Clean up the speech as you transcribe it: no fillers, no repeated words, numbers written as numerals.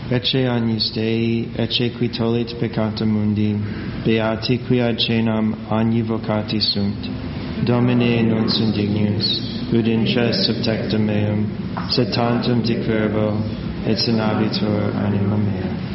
ecce agnus Dei, ecce qui tollit peccata mundi, beati qui ad cenam agni vocati sunt. Domine non sunt dignus, ut inces subtectum meum, sed tantum dicverbo, et sanabitur anima mea.